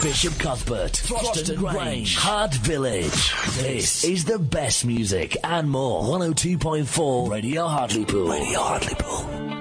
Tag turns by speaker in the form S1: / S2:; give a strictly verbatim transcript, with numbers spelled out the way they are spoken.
S1: Bishop Cuthbert, Throston Grange, Hart Village. This is the best music and more. one oh two point four Radio Hartlepool. Radio Hartlepool.